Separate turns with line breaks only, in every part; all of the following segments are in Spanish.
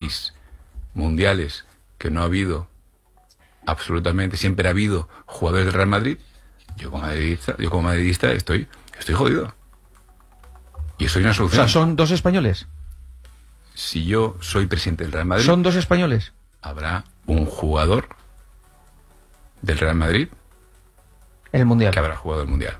6 mundiales que no ha habido absolutamente, siempre ha habido jugadores del Real Madrid, yo como madridista estoy jodido. Y soy una
O
solución.
sea, ¿son 2 españoles?
Si yo soy presidente del Real Madrid,
¿Son 2 españoles?
habrá un jugador del Real Madrid
En el Mundial.
que habrá jugado el Mundial.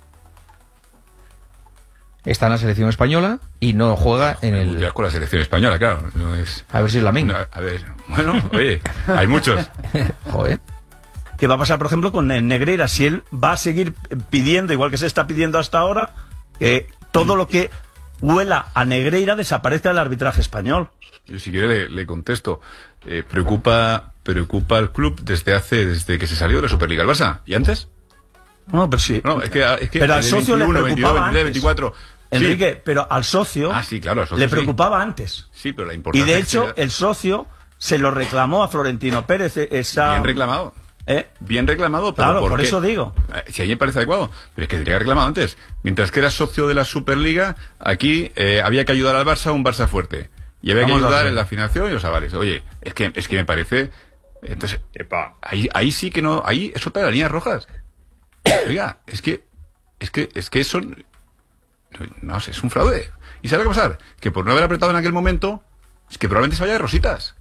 Está en la selección española y no juega en el...
Mundial con la selección española, claro. No es...
A ver si es la misma.
A ver, bueno, oye, hay muchos.
Joder.
¿Qué va a pasar, por ejemplo, con Negreira? Si él va a seguir pidiendo, igual que se está pidiendo hasta ahora, que todo lo que huela a Negreira desaparezca del arbitraje español.
Yo si quiere le contesto. Preocupa al club desde que se salió de la Superliga. ¿El Barça? ¿Y antes?
No, pero sí.
No, es que
pero al socio
21,
le preocupaba
22, 23, 24.
Enrique,
Sí.
pero al socio,
Sí, claro, al socio
le
sí.
preocupaba antes.
Sí, pero la
Y
importancia
de hecho, el socio se lo reclamó a Florentino Pérez.
Bien reclamado. Bien reclamado, pero
Claro,
¿por
por
qué?
eso digo.
Si a mí me parece adecuado, pero es que tendría que haber reclamado antes. Mientras que era socio de la Superliga, aquí había que ayudar al Barça a un Barça fuerte. Y había que ayudar en la financiación y los avales. Oye, es que me parece... Entonces, ahí sí que no... Ahí eso para las líneas rojas. Oiga, es que eso... No sé, es un fraude. ¿Y sabe qué va a pasar? Que por no haber apretado en aquel momento, es que probablemente se vaya de rositas.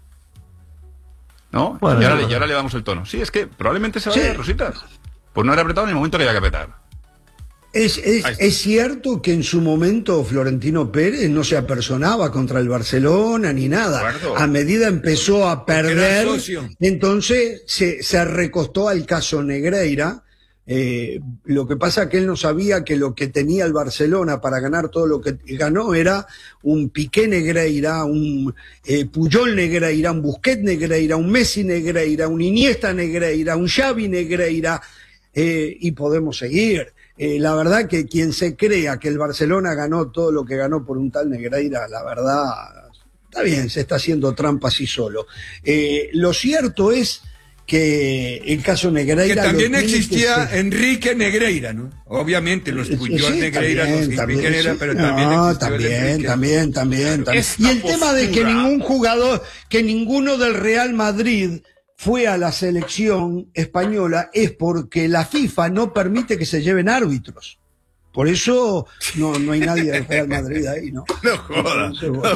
¿No?
Bueno,
y ahora le damos el tono. Sí, es que probablemente se vaya de rositas. Por no haber apretado en el momento que había que apretar.
Es cierto que en su momento Florentino Pérez no se apersonaba contra el Barcelona ni nada. A medida empezó a perder, entonces se recostó al caso Negreira. Lo que pasa es que él no sabía que lo que tenía el Barcelona para ganar todo lo que ganó era un Piqué Negreira, un Puyol Negreira, un Busquets Negreira, un Messi Negreira, un Iniesta Negreira, un Xavi Negreira, y podemos seguir. La verdad que quien se crea que el Barcelona ganó todo lo que ganó por un tal Negreira, la verdad, está bien, se está haciendo trampa así solo. Lo cierto es que el caso Negreira...
Que también existía Enrique Negreira, ¿no? Obviamente, los Puyol Negreira, los Piqué, pero también existió
también. Y el tema de que ningún jugador, que ninguno del Real Madrid fue a la selección española es porque la FIFA no permite que se lleven árbitros. Por eso no hay nadie del Real Madrid ahí, ¿no?
No joda,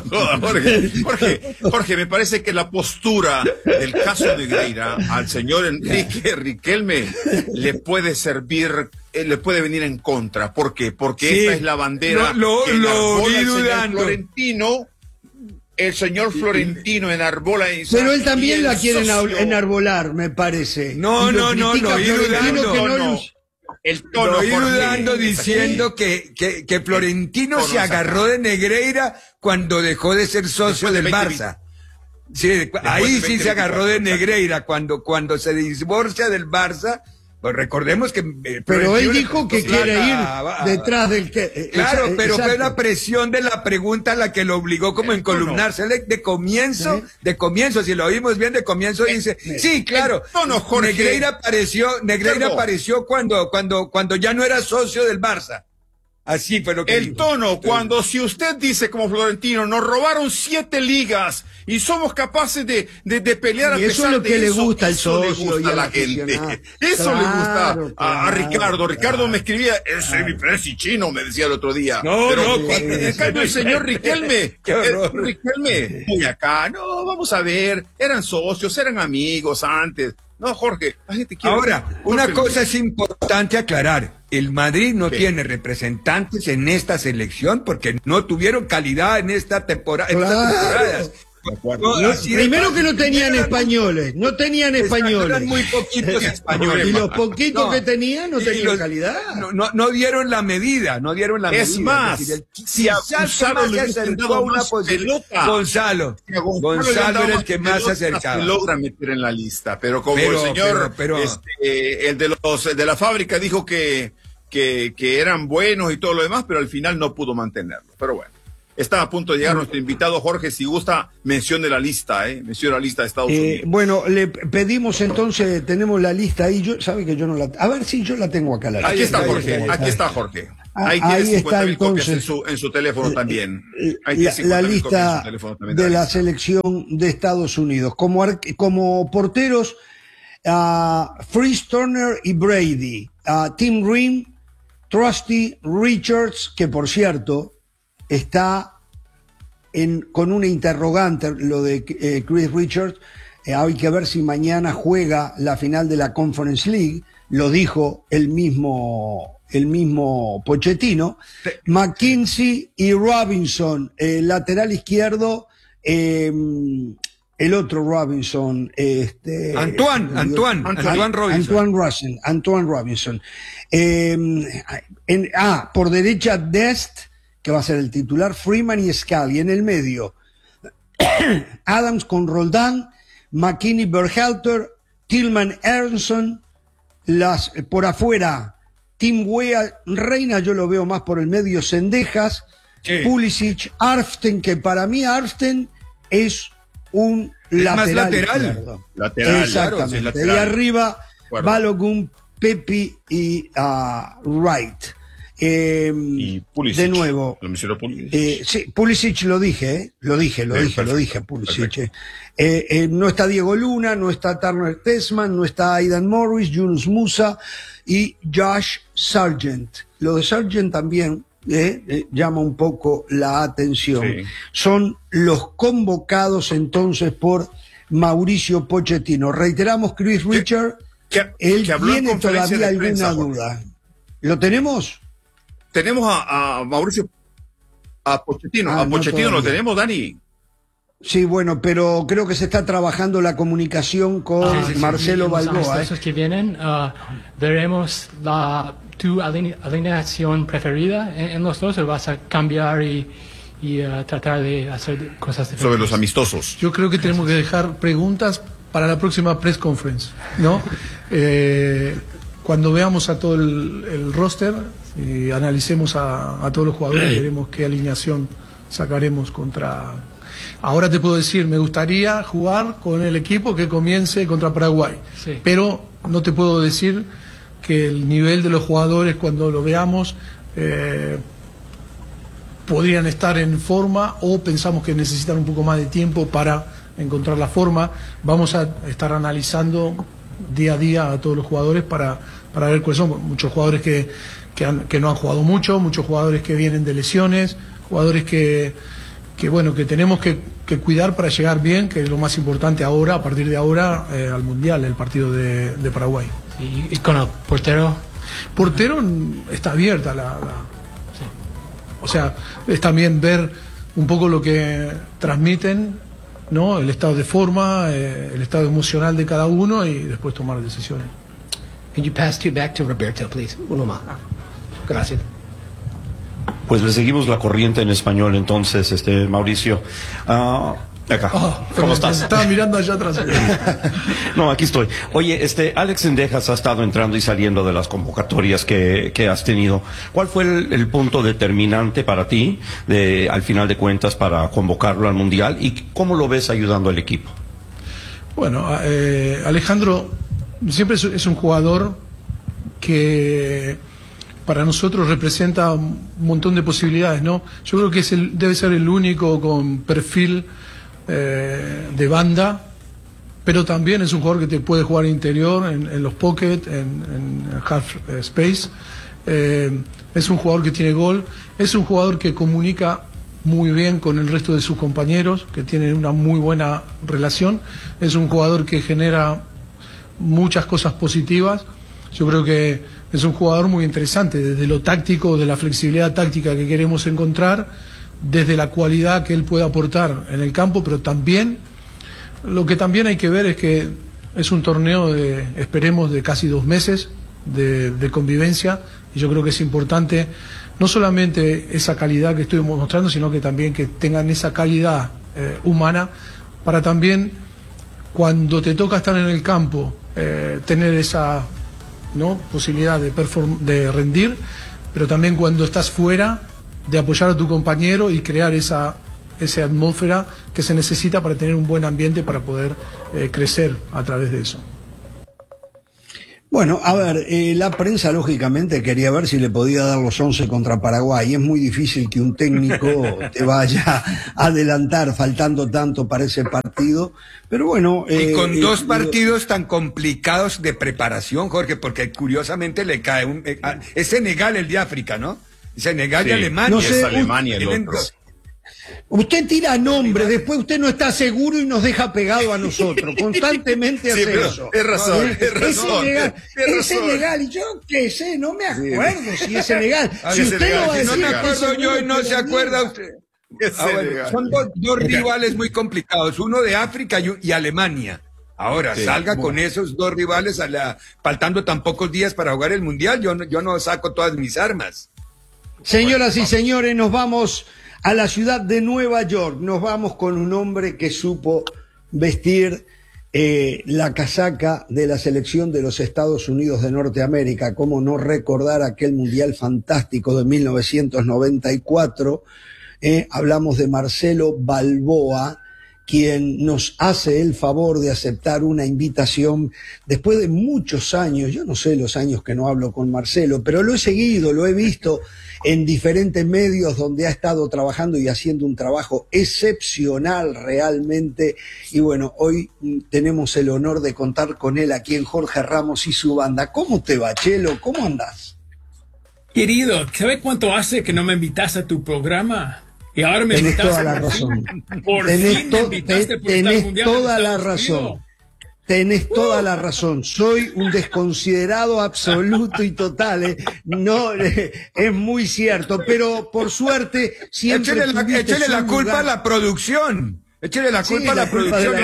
Jorge, me parece que la postura del caso de Negreira al señor Enrique Riquelme le puede servir, le puede venir en contra. ¿Por qué? Porque esta es la bandera que enarbola el señor Florentino. El señor Florentino enarbola esa.
Pero él también la quiere enarbolar, me parece.
No,
el tono.
Lo iba dando diciendo que Florentino se agarró de Negreira cuando dejó de ser socio del Barça. Sí, ahí sí se agarró de Negreira cuando se divorcia del Barça. Pues recordemos que...
pero él dijo que quiere ir detrás del que...
Claro, pero fue la presión de la pregunta la que lo obligó como a encolumnarse. De comienzo, si lo oímos bien, de comienzo dice, sí, claro, Negreira apareció cuando ya no era socio del Barça. Así fue lo que
el tono, cuando si usted dice como Florentino, nos robaron 7 ligas y somos capaces de pelear a pesar de eso.
Eso es lo que le gusta al socio,
le gusta a la gente. Eso le gusta a Ricardo. Ricardo me escribía, ese es mi presi chino, me decía el otro día. En cambio el señor Riquelme, muy acá, no, vamos a ver, eran socios, eran amigos antes. No, Jorge, la gente quiere...
Ahora, una cosa es importante aclarar. El Madrid no tiene representantes en esta selección porque no tuvieron calidad en esta temporada.
Primero que no tenían españoles,
Eran muy poquitos españoles.
Y los poquitos que tenían no tenían calidad.
No dieron la medida,
Es más, si a Gonzalo le hubiesen dado una pelota,
Gonzalo era el que más se acercaba.
Se logra meter en la lista, pero como el señor, el de la fábrica dijo que eran buenos y todo lo demás, pero al final no pudo mantenerlo. Pero bueno. Está a punto de llegar nuestro invitado Jorge, si gusta, mencione la lista, mencione la lista de Estados Unidos.
Bueno, le pedimos entonces, tenemos la lista ahí, sabe que yo no la... A ver si yo la tengo acá.
Aquí está Jorge. Ahí tiene 50.000 copias en su teléfono también.
La lista de la selección de Estados Unidos. Como porteros, Freeze, Turner y Brady. Tim Ream, Trusty Richards, que por cierto está con una interrogante, lo de Chris Richards. Hay que ver si mañana juega la final de la Conference League. Lo dijo el mismo Pochettino. McKinsey y Robinson, lateral izquierdo, el otro Robinson, Antoine Robinson. Por derecha Dest, que va a ser el titular, Freeman y Scully. En el medio, Adams con Roldán, McKinney, Berhalter, Tillman, Ernson. Por afuera, Tim Weah, Reina, yo lo veo más por el medio, Cendejas, Pulisic, Arften, que para mí Arften es un lateral.
Lateral,
exactamente.
Claro, lateral.
Y arriba, Balogun, Pepi y Wright.
Y Pulisic.
De nuevo.
¿Lo mencionó Pulisic?
Sí, Pulisic lo dije, Pulisic. No está Diego Luna, no está Turner Tessman, no está Aidan Morris, Yunus Musa y Josh Sargent. Lo de Sargent también llama un poco la atención. Sí. Son los convocados entonces por Mauricio Pochettino. Reiteramos, Chris Richard, él tiene todavía alguna duda. ¿Lo tenemos?
Tenemos a Mauricio, a Pochettino. A Pochettino lo tenemos, Dani.
Sí, bueno, pero creo que se está trabajando la comunicación con Marcelo Balboa.
Los que vienen, veremos tu alineación preferida en los dos, o vas a cambiar y tratar de hacer cosas diferentes.
Sobre los amistosos.
Yo creo que tenemos que dejar preguntas para la próxima press conference, ¿no? Cuando veamos a todo el roster y analicemos a todos los jugadores, veremos qué alineación sacaremos contra... Ahora te puedo decir, me gustaría jugar con el equipo que comience contra Paraguay, pero no te puedo decir que el nivel de los jugadores cuando lo veamos podrían estar en forma, o pensamos que necesitan un poco más de tiempo para encontrar la forma. Vamos a estar analizando día a día a todos los jugadores para ver cuáles son. Muchos jugadores que no han jugado mucho, muchos jugadores que vienen de lesiones, jugadores que tenemos que cuidar para llegar bien, que es lo más importante ahora, a partir de ahora, al Mundial, el partido de Paraguay.
¿Y con el portero?
Portero está abierta O sea, es también ver un poco lo que transmiten, ¿no? El estado de forma, el estado emocional de cada uno, y después tomar decisiones.
Can you pass back to Roberto, please? Uno más. Gracias.
Pues le seguimos la corriente en español, entonces, Mauricio. Acá. ¿Cómo estás?
Estaba mirando allá atrás.
No, aquí estoy. Oye, Alex Cendejas ha estado entrando y saliendo de las convocatorias que has tenido. ¿Cuál fue el punto determinante para ti, al final de cuentas, para convocarlo al Mundial? ¿Y cómo lo ves ayudando al equipo?
Bueno, Alejandro siempre es un jugador que para nosotros representa un montón de posibilidades, ¿no? Yo creo que debe ser el único con perfil de banda, pero también es un jugador que te puede jugar interior, en los pocket, en half space. Es un jugador que tiene gol, es un jugador que comunica muy bien con el resto de sus compañeros, que tienen una muy buena relación. Es un jugador que genera muchas cosas positivas. Yo creo que es un jugador muy interesante, desde lo táctico, de la flexibilidad táctica que queremos encontrar, desde la cualidad que él puede aportar en el campo, pero también, lo que también hay que ver es que es un torneo esperemos, de casi 2 meses de convivencia, y yo creo que es importante no solamente esa calidad que estoy mostrando, sino que también que tengan esa calidad humana, para también, cuando te toca estar en el campo, tener esa posibilidad de rendir, pero también cuando estás fuera, de apoyar a tu compañero y crear esa atmósfera que se necesita para tener un buen ambiente, para poder crecer a través de eso.
Bueno, a ver, la prensa lógicamente quería ver si le podía dar los 11 contra Paraguay. Es muy difícil que un técnico te vaya a adelantar faltando tanto para ese partido. Pero bueno...
y con dos partidos tan complicados de preparación, Jorge, porque curiosamente le cae es Senegal el de África, ¿no? Senegal y Alemania.
No sé,
es Alemania el otro.
Usted tira nombres, después usted no está seguro y nos deja pegado a nosotros. Constantemente hace eso.
Es razón, es razón.
Es Senegal, y yo qué sé, no me acuerdo si es Senegal. Si usted no va a decir,
no me acuerdo yo y no se acuerda usted. Bueno, son dos rivales muy complicados, uno de África y Alemania. Ahora, salga con esos dos rivales faltando tan pocos días para jugar el Mundial, yo no saco todas mis armas.
Señoras y señores, nos vamos a la ciudad de Nueva York. Nos vamos con un hombre que supo vestir la casaca de la selección de los Estados Unidos de Norteamérica. Cómo no recordar aquel Mundial fantástico de 1994. Hablamos de Marcelo Balboa, quien nos hace el favor de aceptar una invitación después de muchos años. Yo no sé los años que no hablo con Marcelo, pero lo he seguido, lo he visto en diferentes medios donde ha estado trabajando y haciendo un trabajo excepcional realmente. Y bueno, hoy tenemos el honor de contar con él aquí en Jorge Ramos y su banda. ¿Cómo te va, Chelo? ¿Cómo andás?
Querido, ¿sabes cuánto hace que no me invitas a tu programa? Y ahora me
tenés
invitas
toda la razón. Tenés toda la razón. Tenés toda la razón. Soy un desconsiderado absoluto y total. No, es muy cierto. Pero por suerte siempre.
Échale la culpa a la producción. Échale la culpa a la producción.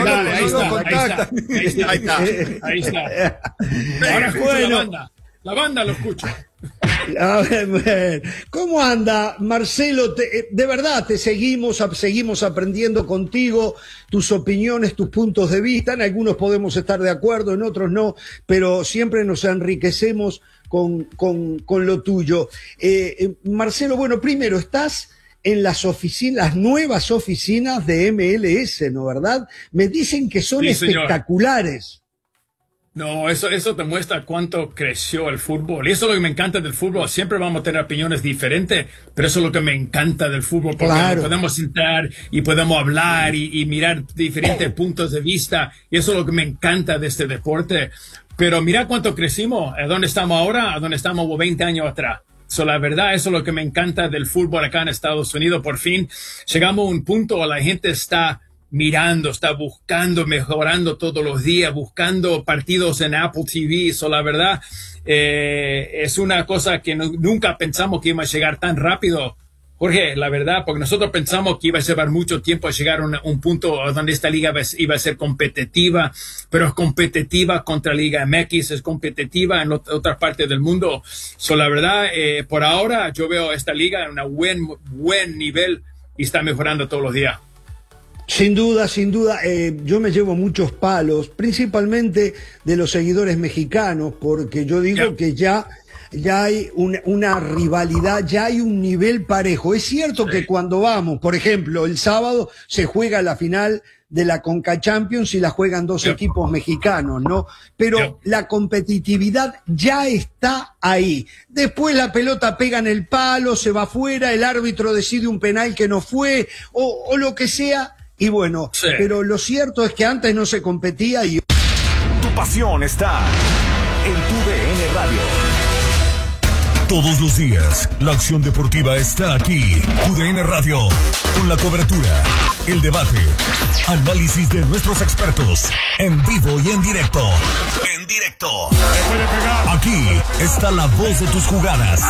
Ahí está. Ahora escucho la banda lo escucha.
A ver, ¿cómo anda, Marcelo? De verdad, te seguimos aprendiendo contigo, tus opiniones, tus puntos de vista. En algunos podemos estar de acuerdo, en otros no, pero siempre nos enriquecemos con lo tuyo. Marcelo, bueno, primero, estás en las nuevas oficinas de MLS, ¿no, verdad? Me dicen que son espectaculares.
No, eso te muestra cuánto creció el fútbol. Y eso es lo que me encanta del fútbol. Siempre vamos a tener opiniones diferentes, pero eso es lo que me encanta del fútbol. Porque podemos sentar y podemos hablar y mirar diferentes puntos de vista. Y eso es lo que me encanta de este deporte. Pero mira cuánto crecimos. ¿A dónde estamos ahora? ¿A dónde estamos 20 años atrás? La verdad, eso es lo que me encanta del fútbol acá en Estados Unidos. Por fin llegamos a un punto donde la gente está mirando, está buscando, mejorando todos los días, buscando partidos en Apple TV. La verdad, es una cosa que nunca pensamos que iba a llegar tan rápido, Jorge, la verdad, porque nosotros pensamos que iba a llevar mucho tiempo a llegar a un punto donde esta liga iba a ser competitiva, pero es competitiva contra Liga MX, es competitiva en otras partes del mundo. La verdad, por ahora yo veo esta liga en un buen nivel y está mejorando todos los días.
Sin duda, yo me llevo muchos palos, principalmente de los seguidores mexicanos, porque yo digo que ya hay una rivalidad, ya hay un nivel parejo. Es cierto que cuando vamos, por ejemplo, el sábado se juega la final de la Conca Champions y la juegan dos equipos mexicanos, ¿no? Pero la competitividad ya está ahí. Después la pelota pega en el palo, se va afuera, el árbitro decide un penal que no fue, o lo que sea. Y bueno, pero lo cierto es que antes no se competía y...
Tu pasión está en tu DN Radio. Todos los días, la acción deportiva está aquí. Tu DN Radio, con la cobertura, el debate, análisis de nuestros expertos, en vivo y en directo. En directo. Aquí está la voz de tus jugadas.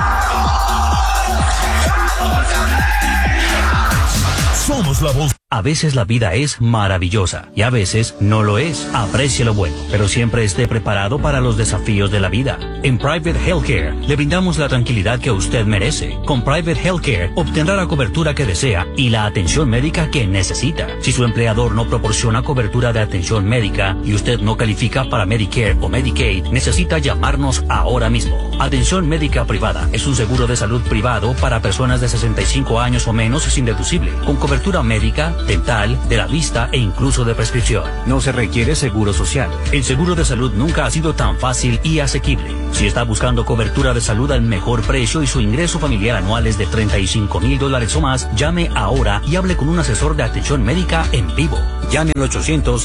Somos la voz.
A veces la vida es maravillosa y a veces no lo es. Aprecie lo bueno, pero siempre esté preparado para los desafíos de la vida. En Private Healthcare le brindamos la tranquilidad que usted merece. Con Private Healthcare obtendrá la cobertura que desea y la atención médica que necesita. Si su empleador no proporciona cobertura de atención médica y usted no califica para Medicare o Medicaid, necesita llamarnos ahora mismo Atención Médica Privada es un seguro de salud privado para personas de 65 años o menos sin deducible, con cobertura médica, dental, de la vista e incluso de prescripción. No se requiere seguro social. El seguro de salud nunca ha sido tan fácil y asequible. Si está buscando cobertura de salud al mejor precio y su ingreso familiar anual es de $35,000 o más, llame ahora y hable con un asesor de atención médica en vivo. Llame al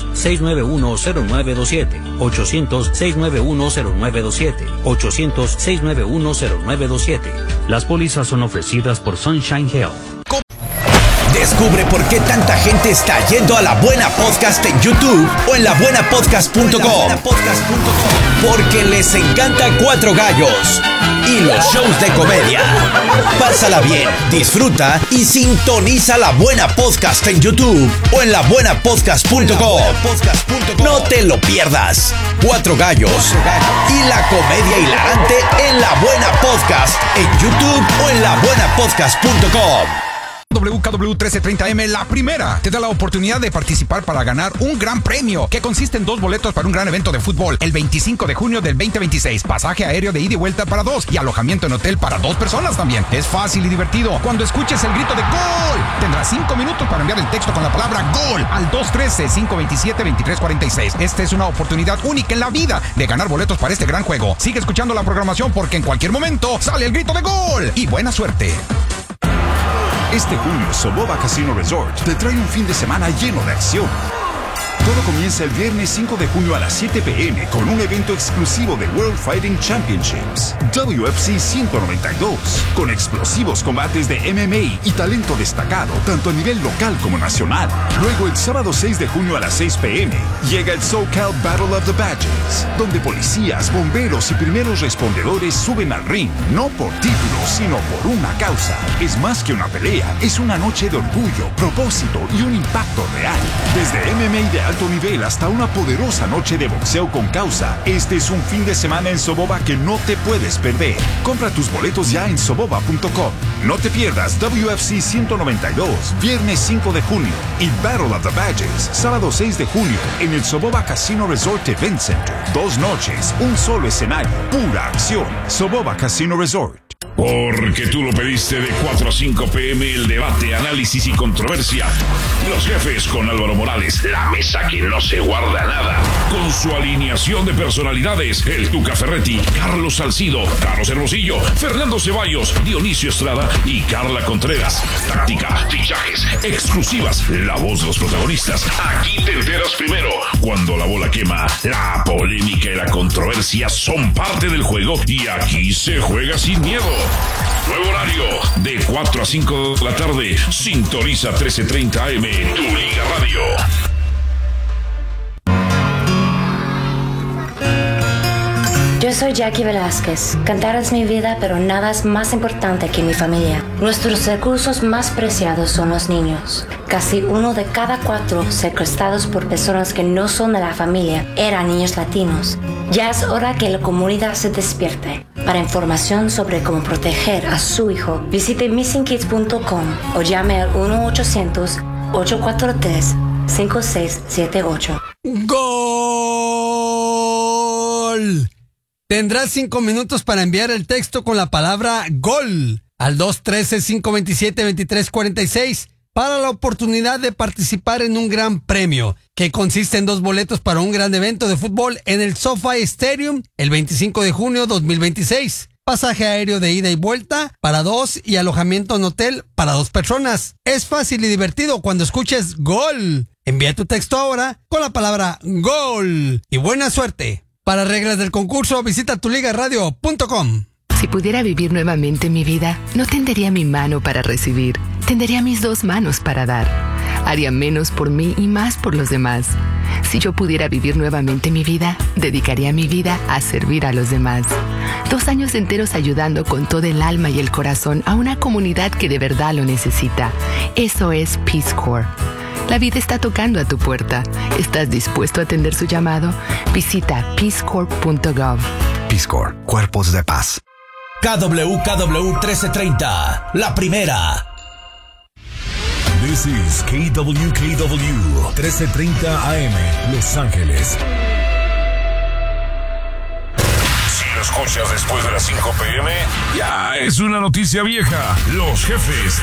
800-691-0927, 800-691-0927, 800-691-0927. Las pólizas son ofrecidas por Sunshine Health.
Descubre por qué tanta gente está yendo a La Buena Podcast en YouTube o en labuenapodcast.com. Porque les encanta Cuatro Gallos y los shows de comedia. Pásala bien, disfruta y sintoniza La Buena Podcast en YouTube o en labuenapodcast.com. No te lo pierdas. Cuatro Gallos y la comedia hilarante en La Buena Podcast en YouTube o en labuenapodcast.com.
WKW 1330M, la primera, te da la oportunidad de participar para ganar un gran premio que consiste en 2 boletos para un gran evento de fútbol el 25 de junio del 2026, pasaje aéreo de ida y vuelta para 2 y alojamiento en hotel para 2 personas también. Es fácil y divertido. Cuando escuches el grito de ¡Gol! Tendrás 5 minutos para enviar el texto con la palabra GOL al 213-527-2346. Esta es una oportunidad única en la vida de ganar boletos para este gran juego. Sigue escuchando la programación porque en cualquier momento sale el grito de ¡Gol! Y buena suerte.
Este junio, Soboba Casino Resort te trae un fin de semana lleno de acción. Todo comienza el viernes 5 de junio a las 7 p.m. con un evento exclusivo de World Fighting Championships, WFC 192, con explosivos combates de MMA y talento destacado, tanto a nivel local como nacional. Luego, el sábado 6 de junio a las 6 p.m., llega el SoCal Battle of the Badges, donde policías, bomberos y primeros respondedores suben al ring, no por títulos, sino por una causa. Es más que una pelea, es una noche de orgullo, propósito y un impacto real. Desde MMA de alto nivel hasta una poderosa noche de boxeo con causa. Este es un fin de semana en Soboba que no te puedes perder. Compra tus boletos ya en soboba.com. No te pierdas WFC 192, viernes 5 de junio y Battle of the Badges, sábado 6 de junio en el Soboba Casino Resort Event Center. 2 noches, un solo escenario, pura acción. Soboba Casino Resort.
Porque tú lo pediste de 4 a 5 p.m. el debate, análisis y controversia. Los jefes con Álvaro Morales, la mesa que no se guarda nada. Con su alineación de personalidades, el Tuca Ferretti, Carlos Salcido, Carlos Hermosillo, Fernando Ceballos, Dionisio Estrada y Carla Contreras. Táctica, fichajes, exclusivas, la voz de los protagonistas. Aquí te enteras primero. Cuando la bola quema, la polémica y la controversia son parte del juego y aquí se juega sin miedo. Nuevo horario, de 4 a 5 de la tarde. Sintoniza 1330 AM, tu Liga Radio.
Yo soy Jackie Velázquez. Cantar es mi vida, pero nada es más importante que mi familia. Nuestros recursos más preciados son los niños. Casi 1 de cada 4 secuestrados por personas que no son de la familia eran niños latinos. Ya es hora que la comunidad se despierte. Para información sobre cómo proteger a su hijo, visite missingkids.com o llame al 1-800-843-5678.
¡Gol! Tendrás 5 minutos para enviar el texto con la palabra GOL al 213-527-2346 para la oportunidad de participar en un gran premio que consiste en 2 boletos para un gran evento de fútbol en el SoFi Stadium el 25 de junio 2026. Pasaje aéreo de ida y vuelta para 2 y alojamiento en hotel para 2 personas. Es fácil y divertido cuando escuches GOL. Envía tu texto ahora con la palabra GOL y buena suerte. Para reglas del concurso, visita tuligaradio.com.
Si pudiera vivir nuevamente mi vida, no tendería mi mano para recibir, tendería mis 2 manos para dar. Haría menos por mí y más por los demás. Si yo pudiera vivir nuevamente mi vida, dedicaría mi vida a servir a los demás. 2 años enteros ayudando con todo el alma y el corazón a una comunidad que de verdad lo necesita. Eso es Peace Corps. La vida está tocando a tu puerta. ¿Estás dispuesto a atender su llamado? Visita peacecorps.gov.
Peace Corps, Cuerpos de Paz. KWKW 1330, la primera.
This is KWKW 1330 AM, Los Ángeles. lo escuchas después de las 5 p.m., ya es una noticia vieja. Los Jefes.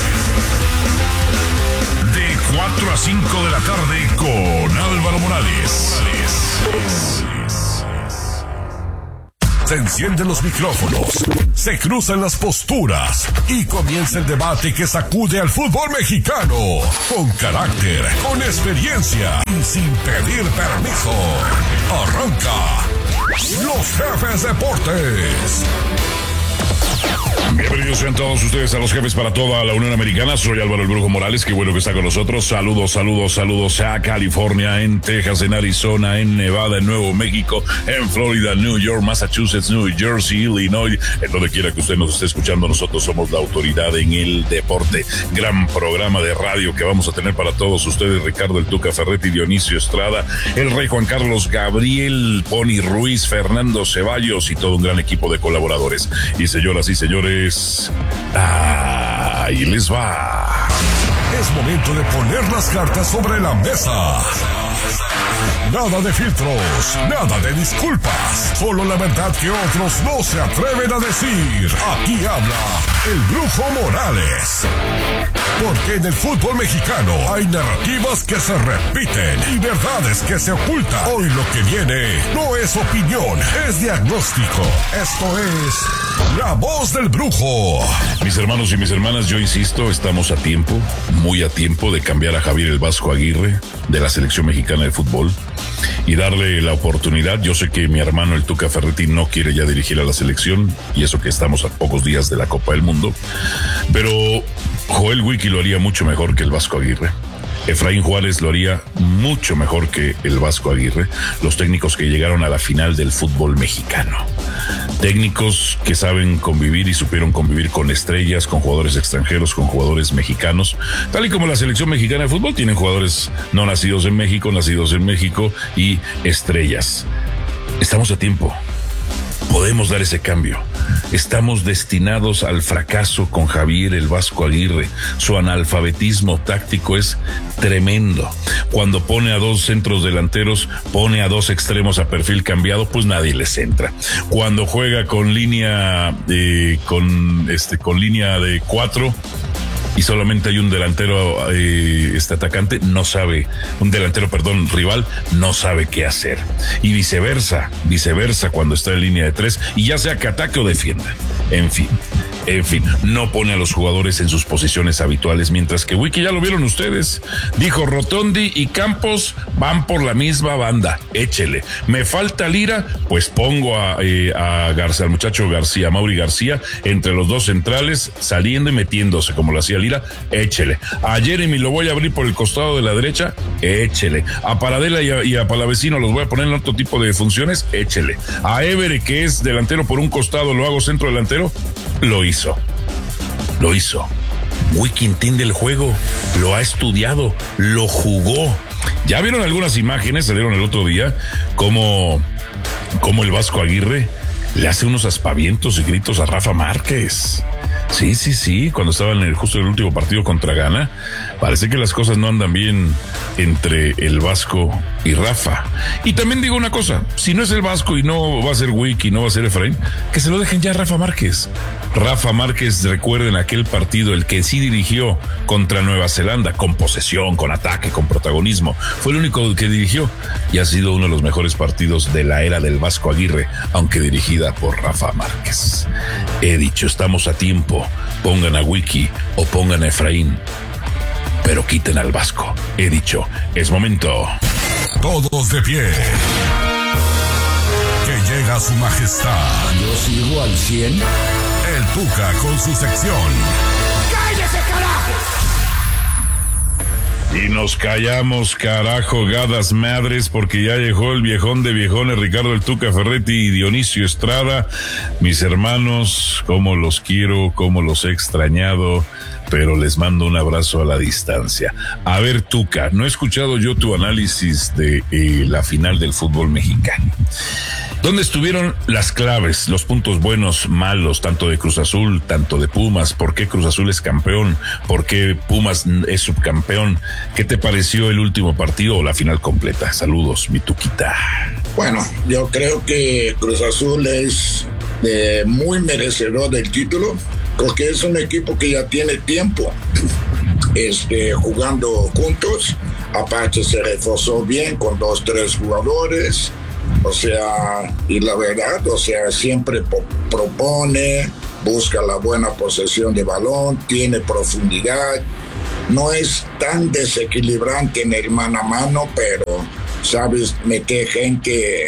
De 4 a 5 de la tarde con Álvaro Morales. Se encienden los micrófonos, se cruzan las posturas y comienza el debate que sacude al fútbol mexicano. Con carácter, con experiencia y sin pedir permiso. Arranca Los Jefes Deportes. Bienvenidos sean todos ustedes a Los Jefes para toda la Unión Americana. Soy Álvaro el Brujo Morales, qué bueno que está con nosotros. Saludos a California, en Texas, en Arizona, en Nevada, en Nuevo México, en Florida, New York, Massachusetts, New Jersey, Illinois, en donde quiera que usted nos esté escuchando. Nosotros somos la autoridad en el deporte. Gran programa de radio que vamos a tener para todos ustedes. Ricardo el Tuca Ferretti, Dionisio Estrada, el Rey Juan Carlos, Gabriel Pony Ruiz, Fernando Ceballos y todo un gran equipo de colaboradores. Y señoras y señores, ahí les va. Es momento de poner las cartas sobre la mesa. Nada de filtros, nada de disculpas, solo la verdad que otros no se atreven a decir. Aquí habla el Brujo Morales. Porque en el fútbol mexicano hay narrativas que se repiten y verdades que se ocultan. Hoy lo que viene no es opinión, es diagnóstico. Esto es La Voz del Brujo. Mis hermanos y mis hermanas, yo insisto, estamos a tiempo, muy a tiempo de cambiar a Javier el Vasco Aguirre de la selección mexicana de fútbol y darle la oportunidad. Yo sé que mi hermano el Tuca Ferretti no quiere ya dirigir a la selección, y eso que estamos a pocos días de la Copa del Mundo, pero Joel Wiki lo haría mucho mejor que el Vasco Aguirre. Efraín Juárez lo haría mucho mejor que el Vasco Aguirre. Los técnicos que llegaron a la final del fútbol mexicano. Técnicos que saben convivir y supieron convivir con estrellas, con jugadores extranjeros, con jugadores mexicanos. Tal y como la selección mexicana de fútbol, tienen jugadores no nacidos en México, nacidos en México y estrellas. Estamos a tiempo. Podemos dar ese cambio. Estamos destinados al fracaso con Javier el Vasco Aguirre. Su analfabetismo táctico es tremendo. Cuando pone a dos centros delanteros, pone a dos extremos a perfil cambiado, pues nadie les entra. Cuando juega con línea con línea de 4 y solamente hay un delantero atacante, rival, no sabe qué hacer. Y viceversa, cuando está en línea de 3, y ya sea que ataque o defienda. En fin, no pone a los jugadores en sus posiciones habituales, mientras que Wiki, ya lo vieron ustedes, dijo: Rotondi y Campos van por la misma banda, échele. Me falta Lira, pues pongo a García, al muchacho García, Mauri García, entre los dos centrales, saliendo y metiéndose como lo hacía Lira, échele. A Jeremy lo voy a abrir por el costado de la derecha, échele. A Paradela y a Palavecino los voy a poner en otro tipo de funciones, échele. A Évere, que es delantero por un costado, lo hago centro delantero. Lo hizo. Wiki entiende el juego, lo ha estudiado, lo jugó. Ya vieron algunas imágenes, salieron el otro día, como el Vasco Aguirre le hace unos aspavientos y gritos a Rafa Márquez. Sí, cuando estaba justo en el último partido contra Ghana. Parece que las cosas no andan bien entre el Vasco y Rafa. Y también digo una cosa: si no es el Vasco y no va a ser Wiki y no va a ser Efraín, que se lo dejen ya a Rafa Márquez. Rafa Márquez, recuerden aquel partido, el que sí dirigió contra Nueva Zelanda, con posesión, con ataque, con protagonismo. Fue el único que dirigió y ha sido uno de los mejores partidos de la era del Vasco Aguirre, aunque dirigida por Rafa Márquez. He dicho, estamos a tiempo. Pongan a Wiki o pongan a Efraín, pero quiten al Vasco. He dicho, es momento. Todos de pie. Que llega su majestad.
Yo sigo al 100.
El Tuca con su sección.
¡Cállese, carajo!
Y nos callamos, carajo, gadas madres, porque ya llegó el viejón de viejones, Ricardo el Tuca Ferretti y Dionisio Estrada. Mis hermanos, cómo los quiero, cómo los he extrañado, pero les mando un abrazo a la distancia. A ver, Tuca, no he escuchado yo tu análisis de la final del fútbol mexicano.
¿Dónde estuvieron las claves, los puntos buenos, malos, tanto de Cruz Azul, tanto de Pumas? ¿Por qué Cruz Azul es campeón? ¿Por qué Pumas es subcampeón? ¿Qué te pareció el último partido o la final completa? Saludos, mi Tuquita.
Bueno, yo creo que Cruz Azul es muy merecedor del título, porque es un equipo que ya tiene tiempo jugando juntos. Aparte se reforzó bien con 2-3 jugadores. O sea, y la verdad, o sea, siempre propone, busca la buena posesión de balón, tiene profundidad, no es tan desequilibrante en el mano a mano, pero sabes meter gente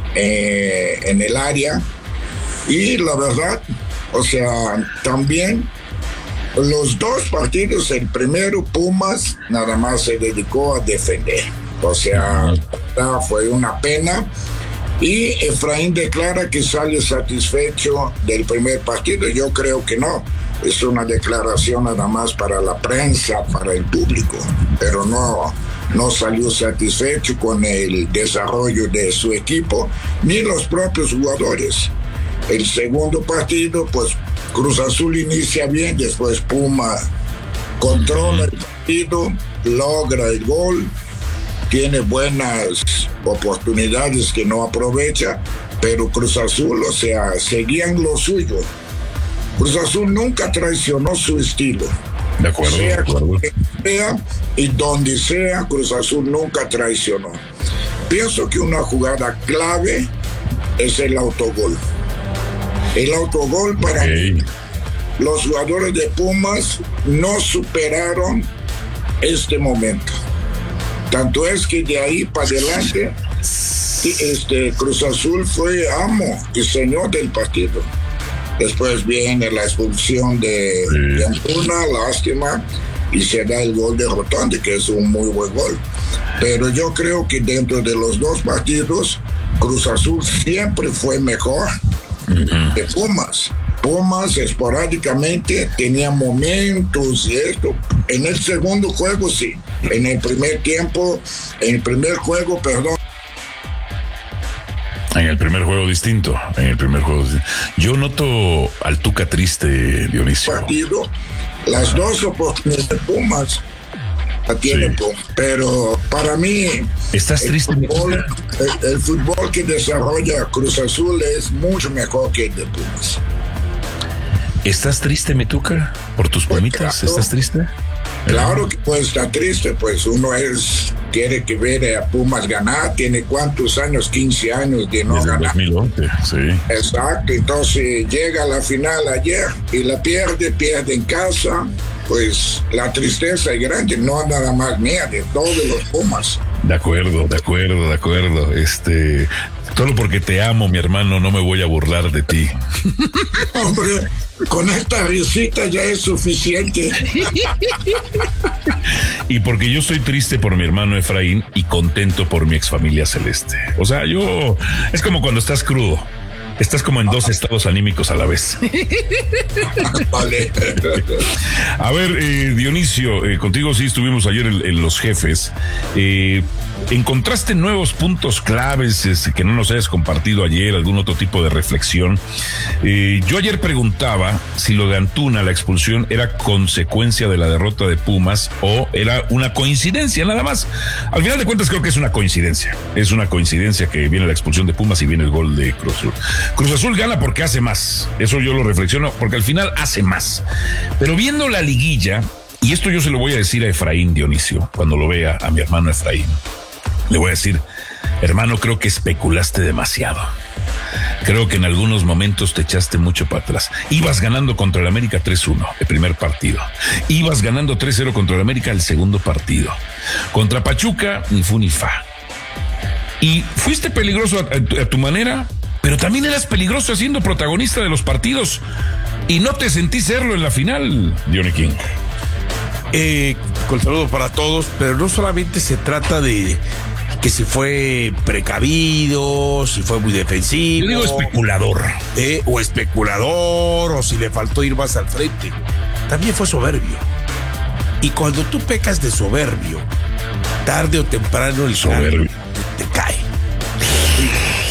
en el área. Y la verdad, o sea, también los dos partidos, el primero Pumas nada más se dedicó a defender. O sea, fue una pena. Y Efraín declara que sale satisfecho del primer partido. Yo creo que no. Es una declaración nada más para la prensa, para el público. Pero no salió satisfecho con el desarrollo de su equipo, ni los propios jugadores. El segundo partido, pues Cruz Azul inicia bien, después Puma controla el partido, logra el gol, tiene buenas oportunidades que no aprovecha, pero Cruz Azul, o sea, seguían lo suyo. Cruz Azul nunca traicionó su estilo.
De acuerdo,
sea,
de acuerdo.
Sea, y donde sea, Cruz Azul nunca traicionó. Pienso que una jugada clave es el autogol. El autogol para mí, los jugadores de Pumas no superaron este momento. Tanto es que de ahí para adelante Cruz Azul fue amo y señor del partido. Después viene la expulsión de Antuna, lástima, y se da el gol de Rotondi, que es un muy buen gol. Pero yo creo que dentro de los dos partidos, Cruz Azul siempre fue mejor de Pumas. Pumas esporádicamente tenía momentos y esto. En el segundo juego sí, en el primer juego, perdón.
En el primer juego distinto, Yo noto al Tuca triste, Dionisio.
Partido, las dos oportunidades de Pumas la tienen, pero para mí
¿estás triste?
El fútbol que desarrolla Cruz Azul es mucho mejor que el de Pumas.
¿Estás triste, mi Tuca, por tus Pumitas? Claro. ¿Estás triste?
Claro que pues está triste, pues uno quiere que ver a Pumas ganar, tiene cuántos años, 15 años de no ganar.
2011, sí.
Exacto, entonces llega a la final ayer y la pierde en casa, pues la tristeza es grande, no nada más mía, de todos los Pumas.
De acuerdo. Solo porque te amo, mi hermano, no me voy a burlar de ti.
Hombre, con esta risita ya es suficiente.
Y porque yo estoy triste por mi hermano Efraín y contento por mi exfamilia celeste. O sea, es como cuando estás crudo. Estás como en dos estados anímicos a la vez.
Vale.
A ver, Dionisio, contigo sí estuvimos ayer en Los Jefes. ¿Encontraste nuevos puntos claves que no nos hayas compartido ayer? ¿Algún otro tipo de reflexión? Yo ayer preguntaba si lo de Antuna, la expulsión, era consecuencia de la derrota de Pumas o era una coincidencia nada más. Al final de cuentas creo que es una coincidencia. Es una coincidencia que viene la expulsión de Pumas y viene el gol de Cruz Azul. Cruz Azul gana porque hace más. Eso yo lo reflexiono, porque al final hace más. Pero viendo la liguilla, y esto yo se lo voy a decir a Efraín, Dionisio, cuando lo vea a mi hermano Efraín, le voy a decir, hermano, creo que especulaste demasiado. Creo que en algunos momentos te echaste mucho para atrás. Ibas ganando contra el América 3-1 el primer partido. Ibas ganando 3-0 contra el América el segundo partido. Contra Pachuca, ni fu ni fa. Y fuiste peligroso a tu manera, pero también eras peligroso siendo protagonista de los partidos. Y no te sentí serlo en la final, Johnny King.
Con saludos para todos, pero no solamente se trata de que si fue precavido, si fue muy defensivo.
Yo digo especulador.
O especulador, o si le faltó ir más al frente. También fue soberbio. Y cuando tú pecas de soberbio, tarde o temprano el soberbio te cae.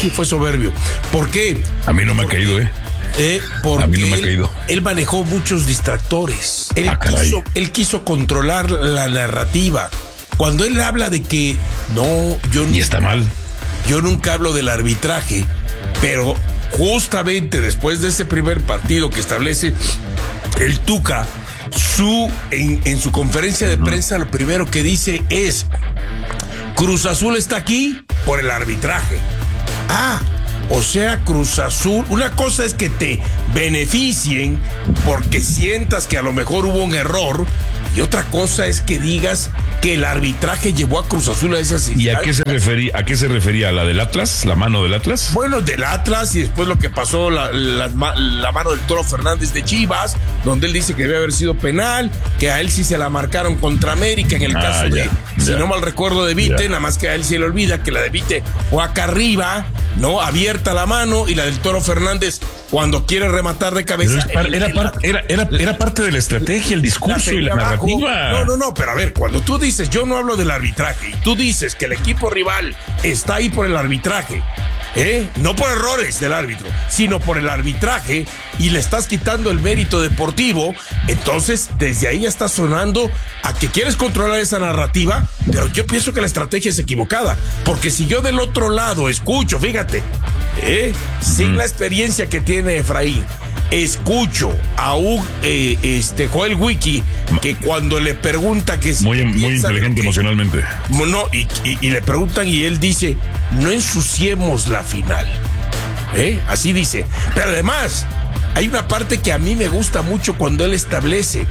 sí fue soberbio. ¿Por qué?
A mí no me ha caído,
porque
a mí no me ha caído.
Él manejó muchos distractores. Él quiso controlar la narrativa. Cuando él habla de que
y está mal.
Yo nunca hablo del arbitraje, pero justamente después de ese primer partido que establece el Tuca, en su conferencia de prensa lo primero que dice es: Cruz Azul está aquí por el arbitraje. O sea, Cruz Azul, una cosa es que te beneficien porque sientas que a lo mejor hubo un error, y otra cosa es que digas que el arbitraje llevó a Cruz Azul a esas instancias.
¿Y a qué se refería? ¿A la del Atlas? ¿La mano del Atlas?
Bueno, del Atlas, y después lo que pasó, la mano del Toro Fernández de Chivas, donde él dice que debe haber sido penal, que a él sí se la marcaron contra América en el caso si no mal recuerdo, de Vite, nada más que a él se le olvida que la de Vite fue acá arriba, ¿no? Abierta la mano, y la del Toro Fernández cuando quiere rematar de cabeza.
Era parte de la estrategia, el discurso y la narrativa.
No, pero a ver, cuando tú dices, yo no hablo del arbitraje, y tú dices que el equipo rival está ahí por el arbitraje, no por errores del árbitro, sino por el arbitraje, y le estás quitando el mérito deportivo, entonces desde ahí ya está sonando a que quieres controlar esa narrativa, pero yo pienso que la estrategia es equivocada, porque si yo del otro lado escucho, fíjate, sin la experiencia que tiene Efraín, escucho a un Joel Wiki, que cuando le pregunta que
muy inteligente emocionalmente,
y le preguntan y él dice: no ensuciemos la final, así dice. Pero además hay una parte que a mí me gusta mucho cuando él establece: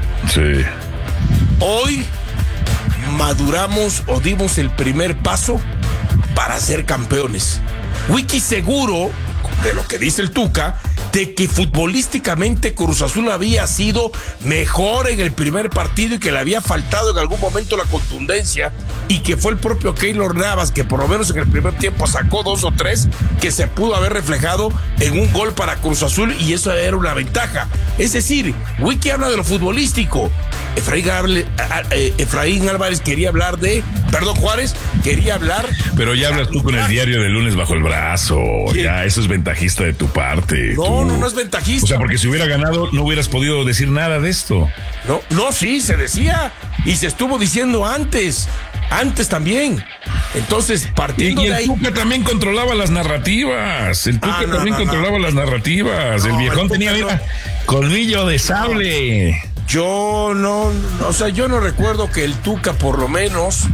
hoy maduramos o dimos el primer paso para ser campeones. Wiki seguro de lo que dice el Tuca, de que futbolísticamente Cruz Azul había sido mejor en el primer partido y que le había faltado en algún momento la contundencia, y que fue el propio Keylor Navas que por lo menos en el primer tiempo sacó 2 o 3 que se pudo haber reflejado en un gol para Cruz Azul, y eso era una ventaja. Es decir, Wiki habla de lo futbolístico. Efraín Álvarez quería hablar Juárez quería hablar.
Pero ya hablas tú con el diario del lunes bajo el brazo. ¿Quién? Ya, eso es ventajista de tu parte.
No es ventajista.
O sea, porque si hubiera ganado no hubieras podido decir nada de esto.
Sí, se decía, y se estuvo diciendo antes también. Entonces, partiendo de ahí.
El Tuca también controlaba las narrativas. El viejón tenía colmillo de sable.
Yo no recuerdo que el Tuca, por lo menos,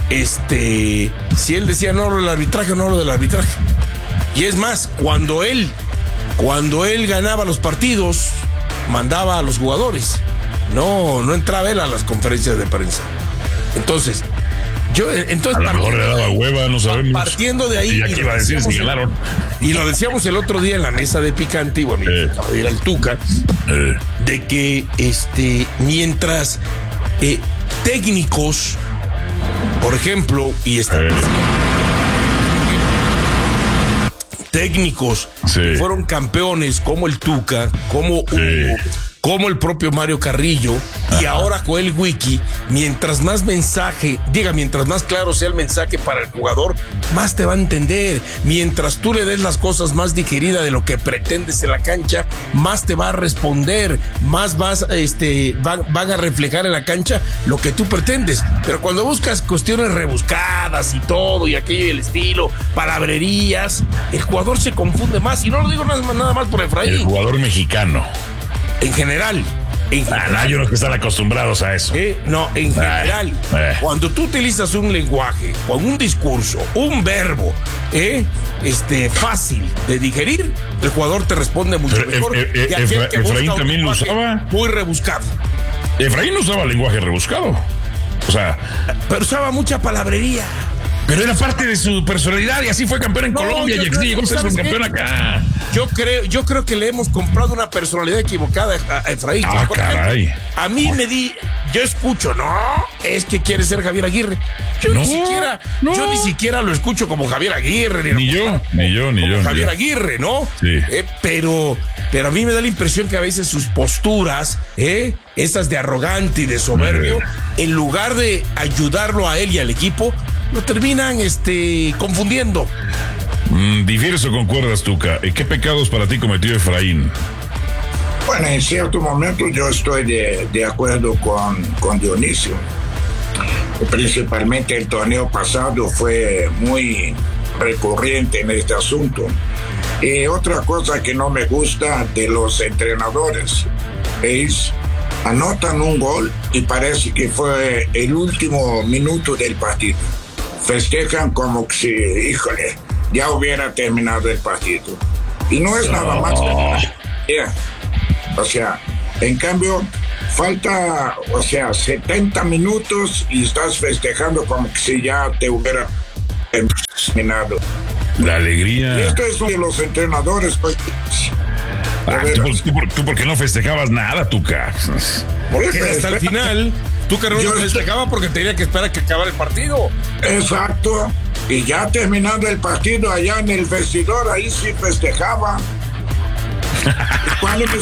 si él decía no lo del arbitraje. Y es más, cuando él ganaba los partidos, mandaba a los jugadores. No entraba él a las conferencias de prensa. Entonces
a lo mejor le daba hueva, no sabemos.
Partiendo de ahí, y lo decíamos el otro día en la mesa de Picante, y bueno, era el Tuca, de que mientras técnicos, por ejemplo, técnicos fueron campeones como el Tuca, como Hugo, como el propio Mario Carrillo, y ahora Joel Wiki, mientras más claro sea el mensaje para el jugador, más te va a entender. Mientras tú le des las cosas más digeridas de lo que pretendes en la cancha, más te va a responder, más van a reflejar en la cancha lo que tú pretendes. Pero cuando buscas cuestiones rebuscadas y todo, y aquello y el estilo, palabrerías, el jugador se confunde más, y no lo digo nada más por Efraín.
El jugador mexicano.
En general.
Hay unos que están acostumbrados a eso.
En general. Cuando tú utilizas un lenguaje, con un discurso, un verbo, fácil de digerir, el jugador te responde mucho mejor.
Efraín también lo usaba.
Muy rebuscado.
Efraín no usaba lenguaje rebuscado. O sea.
Pero usaba mucha palabrería.
Pero era parte de su personalidad, y así fue campeón en Colombia, y llegó a ser campeón acá.
Yo creo que le hemos comprado una personalidad equivocada a Efraín.
Caray.
A mí yo escucho, es que quiere ser Javier Aguirre. Yo ni siquiera lo escucho como Javier Aguirre.
Ni yo.
Javier Aguirre, ¿no?
Sí.
Pero a mí me da la impresión que a veces sus posturas, esas de arrogante y de soberbio, en lugar de ayudarlo a él y al equipo, lo terminan confundiendo.
¿Difieres o concuerdas, Tuca? ¿Qué pecados para ti cometió Efraín?
Bueno, en cierto momento yo estoy de acuerdo con Dionisio. Principalmente el torneo pasado fue muy recurrente en este asunto. Y otra cosa que no me gusta de los entrenadores es anotan un gol y parece que fue el último minuto del partido. Festejan como si, híjole, ya hubiera terminado el partido. Y no es nada más. O sea, en cambio, falta, 70 minutos y estás festejando como si ya te hubiera terminado.
La alegría.
Y esto es de los entrenadores. Pues,
¿Tú por qué no festejabas nada, Tuca?
Porque hasta el final, Tuca no festejaba porque tenía que esperar a que acabara el partido.
Exacto. Y ya terminando el partido allá en el vestidor, ahí sí festejaba. Cuando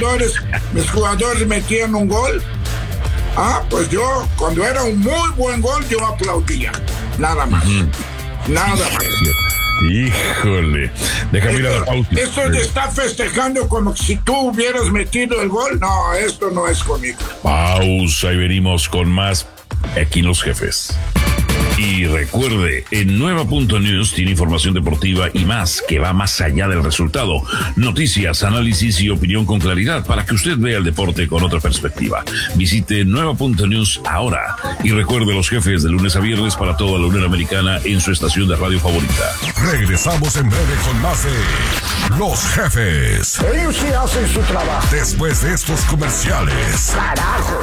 mis jugadores metían un gol, pues yo, cuando era un muy buen gol, yo aplaudía. Nada más. Nada más.
Híjole, déjame ir a la pausa.
Esto de estar festejando como si tú hubieras metido el gol, no, esto no es conmigo.
Pausa y venimos con más aquí en Los Jefes. Y recuerde, en Nueva.News tiene información deportiva y más que va más allá del resultado. Noticias, análisis y opinión con claridad para que usted vea el deporte con otra perspectiva. Visite Nueva.News ahora. Y recuerde, Los Jefes de lunes a viernes para toda la Unión Americana en su estación de radio favorita.
Regresamos en breve con más de Los Jefes.
Ellos sí hacen su trabajo.
Después de estos comerciales.
¡Carajo!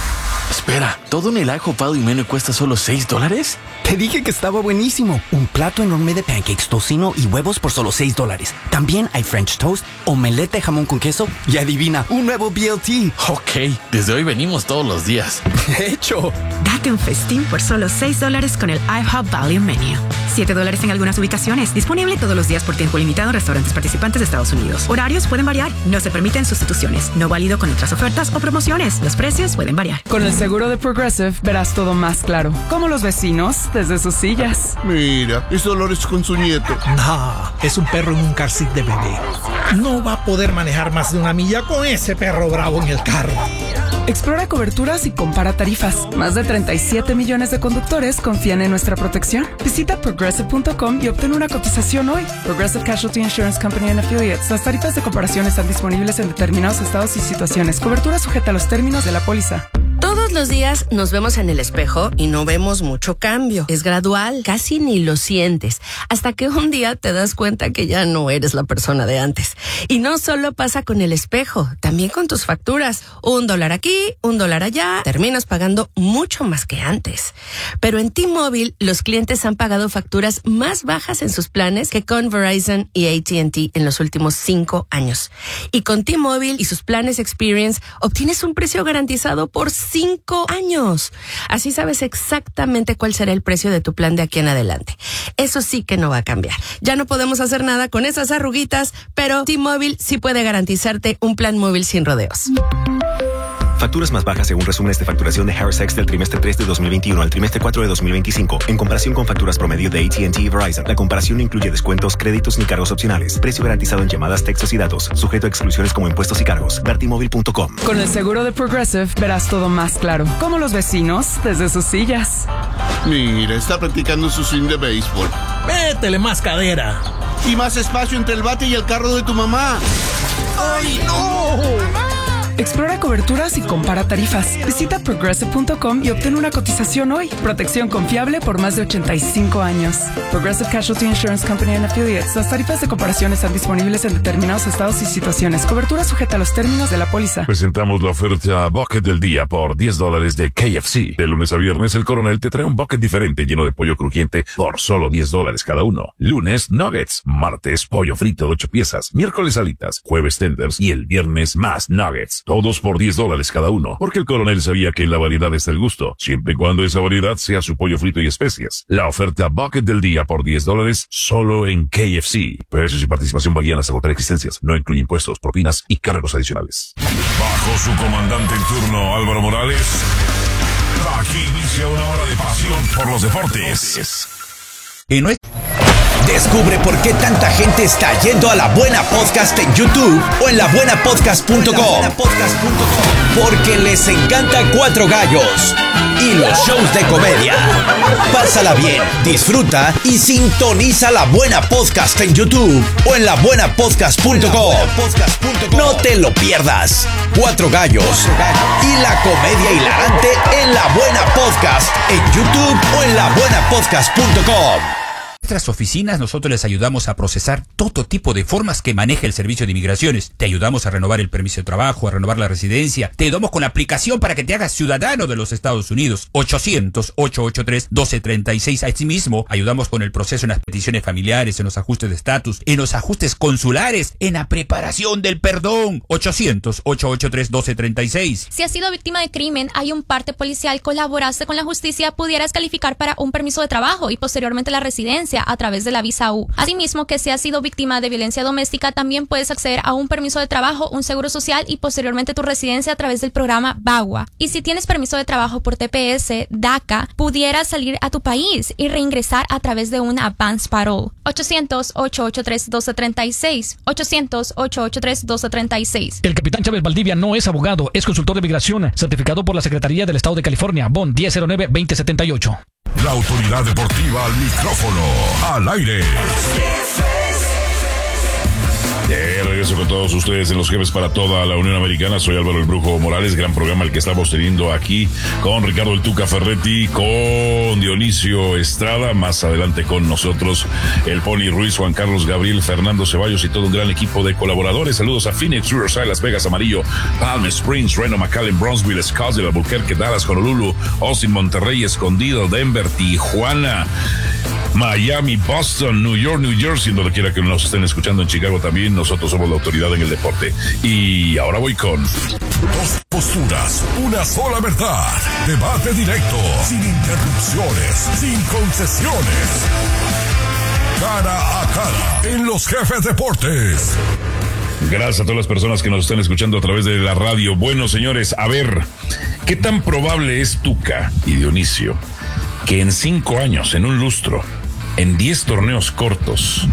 Espera, ¿todo en el ajo Pado y Meno cuesta solo $6?
Te dije que estaba buenísimo. Un plato enorme de pancakes, tocino y huevos por solo $6. También hay French toast, omelette de jamón con queso y adivina, un nuevo BLT.
Ok, desde hoy venimos todos los días.
De hecho,
date un festín por solo $6 con el IHOP Value Menu. $7 en algunas ubicaciones. Disponible todos los días por tiempo limitado en restaurantes participantes de Estados Unidos. Horarios pueden variar. No se permiten sustituciones. No válido con otras ofertas o promociones. Los precios pueden variar.
Con el seguro de Progressive verás todo más claro. Como los vecinos desde sus sillas.
Mira, es Dolores con su nieto.
No, es un perro en un car seat de bebé. No va a poder manejar más de 1 milla con ese perro bravo en el carro.
Explora coberturas y compara tarifas. Más de 37 millones de conductores confían en nuestra protección. Visita Progressive.com y obtén una cotización hoy. Progressive Casualty Insurance Company and Affiliates. Las tarifas de comparación están disponibles en determinados estados y situaciones. Cobertura sujeta a los términos de la póliza.
Todos los días nos vemos en el espejo y no vemos mucho cambio. Es gradual, casi ni lo sientes, hasta que un día te das cuenta que ya no eres la persona de antes. Y no solo pasa con el espejo, también con tus facturas. $1 aquí, $1 allá, terminas pagando mucho más que antes. Pero en T-Mobile, los clientes han pagado facturas más bajas en sus planes que con Verizon y AT&T en los últimos 5 años. Y con T-Mobile y sus planes Experience, obtienes un precio garantizado por 5 años. Así sabes exactamente cuál será el precio de tu plan de aquí en adelante. Eso sí que no va a cambiar. Ya no podemos hacer nada con esas arruguitas, pero T-Mobile sí puede garantizarte un plan móvil sin rodeos.
Facturas más bajas según resúmenes de facturación de Harris X del trimestre 3 de 2021 al trimestre 4 de 2025. En comparación con facturas promedio de AT&T y Verizon, la comparación no incluye descuentos, créditos ni cargos opcionales. Precio garantizado en llamadas, textos y datos. Sujeto a exclusiones como impuestos y cargos. Vertimóvil.com.
Con el seguro de Progressive verás todo más claro. Como los vecinos desde sus sillas.
Mira, está practicando su swing de béisbol.
Métele más cadera.
Y más espacio entre el bate y el carro de tu mamá.
¡Ay, no!
Explora coberturas y compara tarifas. Visita Progressive.com y obtén una cotización hoy. Protección confiable por más de 85 años. Progressive Casualty Insurance Company and Affiliates. Las tarifas de comparación están disponibles en determinados estados y situaciones. Cobertura sujeta a los términos de la póliza.
Presentamos la oferta Bucket del día por $10 de KFC. De lunes a viernes, el Coronel te trae un bucket diferente lleno de pollo crujiente por solo $10 cada uno. Lunes, nuggets. Martes, pollo frito de 8 piezas. Miércoles, alitas. Jueves, tenders. Y el viernes, más nuggets. Todos por $10 cada uno, porque el Coronel sabía que en la variedad está el gusto, siempre y cuando esa variedad sea su pollo frito y especias. La oferta Bucket del día por $10 solo en KFC. Precios y participación varían hasta agotar existencias. No incluye impuestos, propinas y cargos adicionales.
Bajo su comandante en turno, Álvaro Morales, aquí inicia una hora de pasión por los deportes.
Descubre por qué tanta gente está yendo a La Buena Podcast en YouTube o en labuenapodcast.com. Porque les encanta Cuatro Gallos y los shows de comedia. Pásala bien, disfruta y sintoniza La Buena Podcast en YouTube o en labuenapodcast.com. No te lo pierdas. Cuatro Gallos y la comedia hilarante en La Buena Podcast en YouTube o en labuenapodcast.com.
En nuestras oficinas nosotros les ayudamos a procesar todo tipo de formas que maneja el Servicio de Inmigraciones. Te ayudamos a renovar el permiso de trabajo, a renovar la residencia. Te ayudamos con la aplicación para que te hagas ciudadano de los Estados Unidos. 800-883-1236. Asimismo, ayudamos con el proceso en las peticiones familiares, en los ajustes de estatus, en los ajustes consulares, en la preparación del perdón. 800-883-1236.
Si has sido víctima de crimen, hay un parte policial, colaboraste con la justicia, pudieras calificar para un permiso de trabajo y posteriormente la residencia a través de la visa U. Asimismo, que si has sido víctima de violencia doméstica, también puedes acceder a un permiso de trabajo, un seguro social y posteriormente tu residencia a través del programa VAWA. Y si tienes permiso de trabajo por TPS, DACA, pudieras salir a tu país y reingresar a través de una advance parole. 800-883-1236. 800-883-1236.
El capitán Chávez Valdivia no es abogado, es consultor de migración, certificado por la Secretaría del Estado de California, BON 1009-2078.
La autoridad deportiva al micrófono, al aire.
Regreso con todos ustedes en Los Jefes para toda la Unión Americana. Soy Álvaro el Brujo Morales. Gran programa el que estamos teniendo aquí con Ricardo el Tuca Ferretti, con Dionisio Estrada, más adelante con nosotros el Pony Ruiz, Juan Carlos Gabriel, Fernando Ceballos y todo un gran equipo de colaboradores. Saludos a Phoenix, Riverside, Las Vegas, Amarillo, Palm Springs, Reno, McAllen, Bronzeville, Scottsdale, Albuquerque, Dallas, Honolulu, Austin, Monterrey, Escondido, Denver, Tijuana, Miami, Boston, New York, New Jersey, donde quiera que nos estén escuchando, en Chicago también. Nosotros somos la autoridad en el deporte. Y ahora voy con...
Dos posturas, una sola verdad. Debate directo, sin interrupciones, sin concesiones. Cara a cara, en Los Jefes Deportes.
Gracias a todas las personas que nos están escuchando a través de la radio. Bueno, señores, a ver, ¿qué tan probable es, Tuca y Dionisio, que en 5 años, en un lustro, en 10 torneos cortos,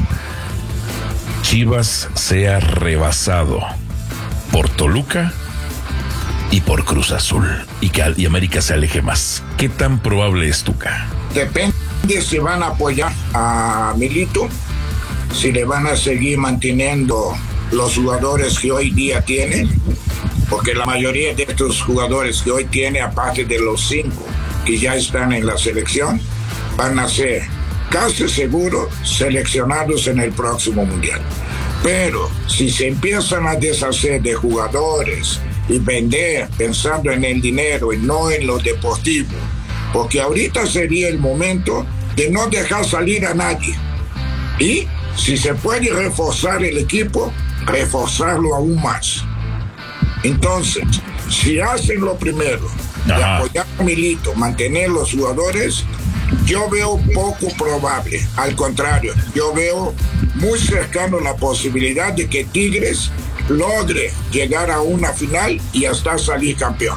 Chivas sea rebasado por Toluca y por Cruz Azul y América se aleje más? ¿Qué tan probable es, Tuca?
Depende si van a apoyar a Milito, si le van a seguir manteniendo los jugadores que hoy día tienen, porque la mayoría de estos jugadores que hoy tiene, aparte de los 5 que ya están en la selección, van a ser casi seguro seleccionados en el próximo mundial. Pero si se empiezan a deshacer de jugadores y vender pensando en el dinero y no en lo deportivo, porque ahorita sería el momento de no dejar salir a nadie. Y si se puede reforzar el equipo, reforzarlo aún más. Entonces, si hacen lo primero, de apoyar a Milito, mantener los jugadores, yo veo poco probable. Al contrario, yo veo muy cercano la posibilidad de que Tigres logre llegar a una final y hasta salir campeón.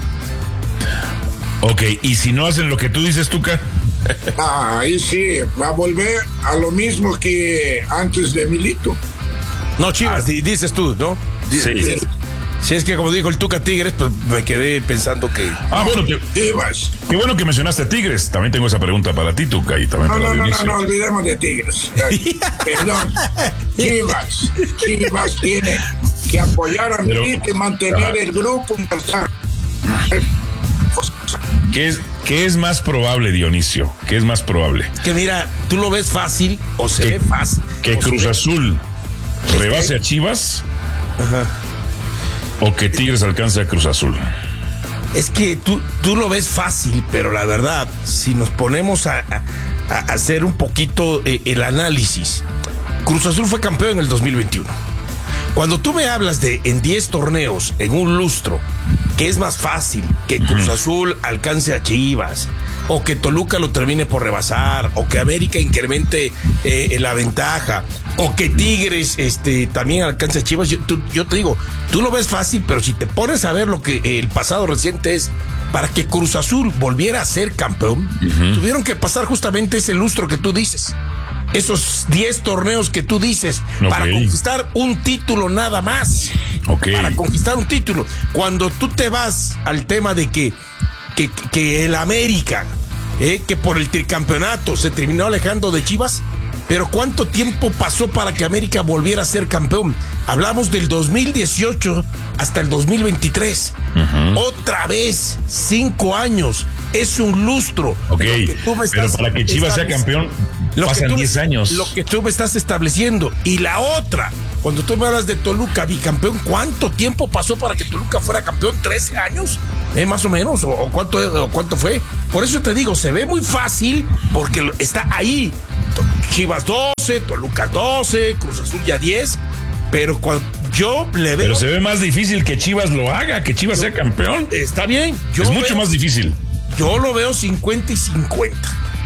Ok, ¿y si no hacen lo que tú dices, Tuca?
Ahí sí, va a volver a lo mismo que antes de Milito.
No, Chivas, dices tú, ¿no?
Sí.
Si es que, como dijo el Tuca Tigres, pues me quedé pensando que...
bueno, qué bueno que mencionaste Tigres. También tengo esa pregunta para ti, Tuca, y también para Dionisio.
No olvidemos de Tigres. Perdón. Chivas tiene que apoyar a Milito y mantener el grupo.
¿Qué es más probable, Dionisio? ¿Qué es más probable?
Que mira, tú lo ves fácil o se ve fácil.
Que Cruz Azul rebase a Chivas.
Ajá.
¿O que Tigres alcance a Cruz Azul?
Es que tú lo ves fácil, pero la verdad, si nos ponemos a hacer un poquito el análisis, Cruz Azul fue campeón en el 2021. Cuando tú me hablas de en 10 torneos, en un lustro, que es más fácil que Cruz Azul alcance a Chivas, o que Toluca lo termine por rebasar, o que América incremente la ventaja, o que Tigres también alcance a Chivas, yo te digo, tú lo ves fácil, pero si te pones a ver lo que el pasado reciente es, para que Cruz Azul volviera a ser campeón, tuvieron que pasar justamente ese lustro que tú dices. esos 10 torneos que tú dices, para conquistar un título nada más. Para conquistar un título. Cuando tú te vas al tema de que el América, que por el tricampeonato se terminó alejando de Chivas, pero ¿cuánto tiempo pasó para que América volviera a ser campeón? Hablamos del 2018 hasta el 2023. Otra vez, 5 años. Es un lustro.
Pero para que Chivas sea campeón, pasan 10 años.
Lo que tú me estás estableciendo. Y la otra, cuando tú me hablas de Toluca, bicampeón, ¿cuánto tiempo pasó para que Toluca fuera campeón? ¿13 años? Más o menos. ¿O cuánto fue? Por eso te digo, se ve muy fácil porque está ahí. Chivas 12, Toluca 12, Cruz Azul ya 10. Pero cuando yo le veo...
Pero se ve más difícil que Chivas lo haga, que Chivas sea campeón.
Está bien.
Es mucho más difícil.
Yo lo veo 50 y 50.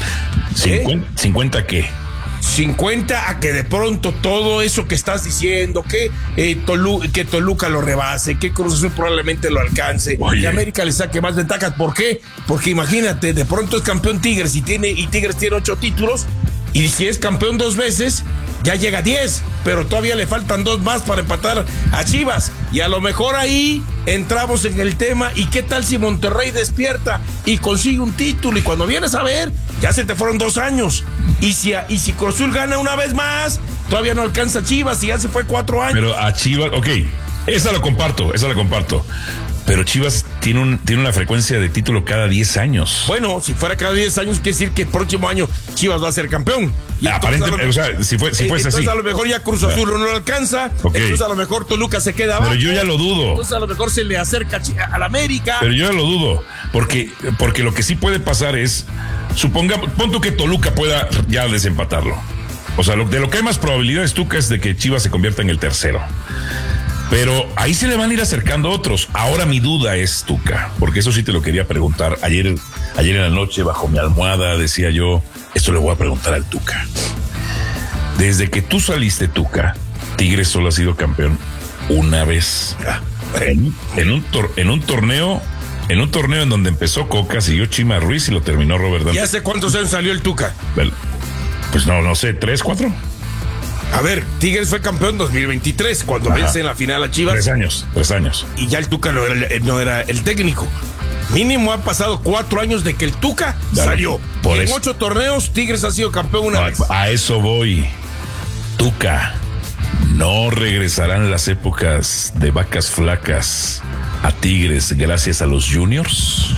¿50 qué?
50 a que de pronto todo eso que estás diciendo, que Toluca lo rebase, que Cruz Azul probablemente lo alcance, que América le saque más ventajas. ¿Por qué? Porque imagínate, de pronto es campeón Tigres y Tigres tiene 8 títulos, y si es campeón 2 veces, ya llega a 10, pero todavía le faltan 2 más para empatar a Chivas. Y a lo mejor ahí entramos en el tema, ¿y qué tal si Monterrey despierta y consigue un título? Y cuando vienes a ver, ya se te fueron 2 años. Y si Cruz Azul gana una vez más, todavía no alcanza a Chivas y ya se fue 4 años.
Pero a Chivas, esa la comparto. Pero Chivas tiene una frecuencia de título cada 10 años.
Bueno, si fuera cada 10 años, quiere decir que el próximo año Chivas va a ser campeón. Y
aparentemente, si fuese así.
Entonces a lo mejor ya Cruz Azul no lo alcanza. Entonces a lo mejor Toluca se queda abajo.
Pero yo ya lo dudo.
Entonces a lo mejor se le acerca al América.
Pero yo ya lo dudo. Porque lo que sí puede pasar es, pon tú que Toluca pueda ya desempatarlo. O sea, de lo que hay más probabilidades, Tuca, es de que Chivas se convierta en el tercero. Pero ahí se le van a ir acercando otros. Ahora mi duda es, Tuca, porque eso sí te lo quería preguntar. Ayer en la noche, bajo mi almohada, decía yo, esto le voy a preguntar al Tuca. Desde que tú saliste, Tuca, Tigres solo ha sido campeón una vez. En un torneo en donde empezó Coca, siguió Chima Ruiz y lo terminó Robert Dante.
¿Y hace cuántos años salió el Tuca?
Pues no sé, 3, 4.
A ver, Tigres fue campeón en 2023 cuando vence en la final a Chivas.
3 años.
Y ya el Tuca no era el técnico. Mínimo han pasado 4 años de que el Tuca salió. Y en 8 torneos, Tigres ha sido campeón una vez.
A eso voy. Tuca, ¿no regresarán las épocas de vacas flacas a Tigres gracias a los juniors?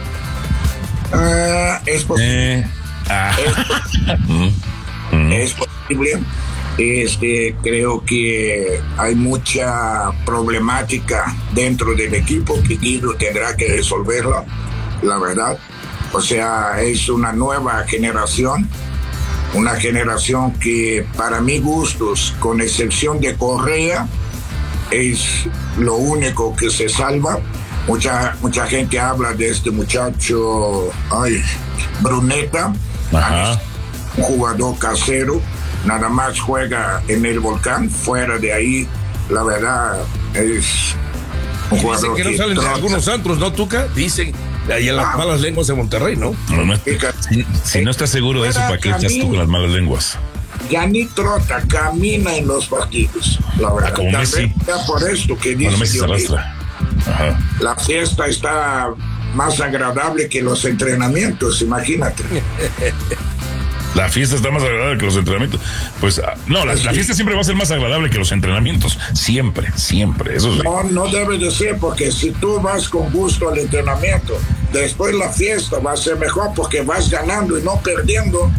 Es posible. Es posible. Creo que hay mucha problemática dentro del equipo que Guido tendrá que resolverla, la verdad. O sea, es una nueva generación, una generación que para mis gustos, con excepción de Correa, es lo único que se salva. Mucha gente habla de este muchacho, Bruneta, un jugador casero. Nada más juega en el Volcán, fuera de ahí, la verdad, es un jugador
que no salen de algunos antros, ¿no, Tuca? Dicen, ahí en las malas lenguas de Monterrey, ¿no?
Si no estás seguro de eso, ¿para qué echas tú con las malas lenguas?
Ya ni trota, camina en los partidos, la verdad.
Como Messi.
Por esto que dice
Messi se arrastra.
La fiesta está más agradable que los entrenamientos, imagínate.
La fiesta está más agradable que los entrenamientos. Pues no, la fiesta siempre va a ser más agradable que los entrenamientos. Siempre. Eso sí.
No debe de ser, porque si tú vas con gusto al entrenamiento, después la fiesta va a ser mejor porque vas ganando y no perdiendo.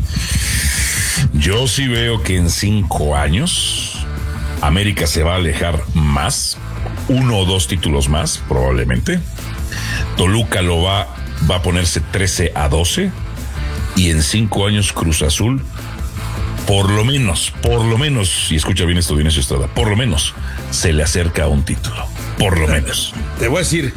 Yo sí veo que en 5 años América se va a alejar más, 1 o 2 títulos más, probablemente. Toluca lo va a ponerse 13-12. Y en 5 años Cruz Azul, por lo menos, y escucha bien esto, Dionisio Estrada, por lo menos se le acerca a un título. Por lo menos.
Te voy a decir,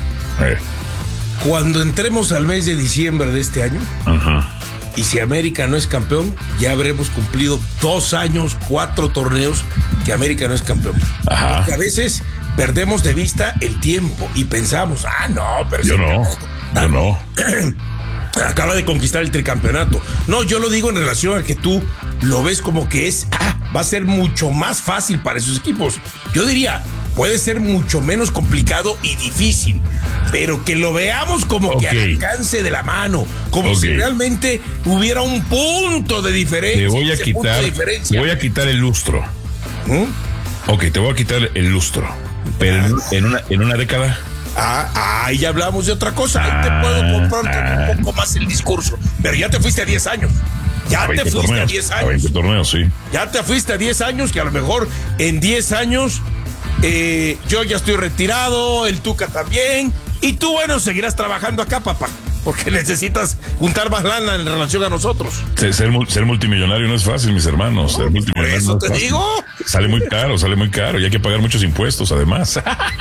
cuando entremos al mes de diciembre de este año, y si América no es campeón, ya habremos cumplido 2 años, 4 torneos que América no es campeón. Porque a veces perdemos de vista el tiempo y pensamos, pero
yo no.
Acaba de conquistar el tricampeonato. No, yo lo digo en relación a que tú lo ves como que va a ser mucho más fácil para esos equipos. Yo diría, puede ser mucho menos complicado y difícil, pero que lo veamos como que al alcance de la mano, como si realmente hubiera un punto de diferencia.
Te voy a quitar el lustro. Ok, te voy a quitar el lustro, pero en una década.
Ahí ya hablamos de otra cosa. Ahí te puedo comprar un poco más el discurso, pero ya te fuiste a 10 años. Ya te fuiste a 10 años.
20 torneos, sí.
Ya te fuiste a 10 años, que a lo mejor en 10 años yo ya estoy retirado, el Tuca también, y tú, bueno, seguirás trabajando acá, papá, porque necesitas juntar más lana en relación a nosotros.
Ser multimillonario no es fácil, mis hermanos. Ser multimillonario
eso
no
te
es fácil.
digo.
Sale muy caro, y hay que pagar muchos impuestos, además.